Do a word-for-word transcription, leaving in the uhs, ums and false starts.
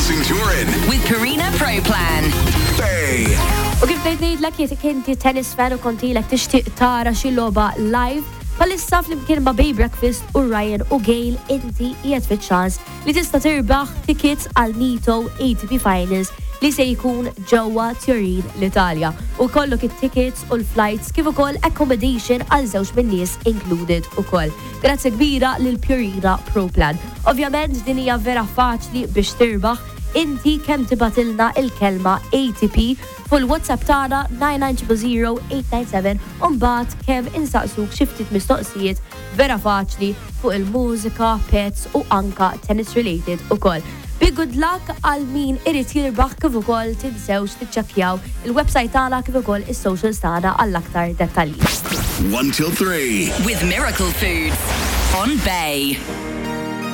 Racing Touring with Carina Pro Plan. Bay. U kif ngħidlek jekk inti tennis fan u kontilek tixtieq tara xi logħba live, palissa flimkien ma' Bay Breakfast u Ryan u Gail inti qiegħed fiċ-ċans li tista' tirbaħ tickets għal Nito A T P Finals li se jkun ġewwa Turin l-Italja u kollok it-tickets u l-flights kif ukoll accommodation għal żewġ min-nies included ukoll. Grazzi kbira lil Purina Pro Plan. Ovvjament din hija vera faċli biex tirbaħ inti kemm tibatilna il-kelma A T P fuq il-WhatsApp tagħna nine nine zero zero eight nine seven u mbagħad kemm insaqsuk xi ftit mistoqsijiet vera faċli fuq il-mużika, pets u anka tennis related ukoll. Big good luck għal min irid jirbaħ kif ukoll tinsewx tiċċekkjaw il-website tagħna kif ukoll is-socials tagħna għall-aktar dettalji. one till three With Miracle Foods on Bay.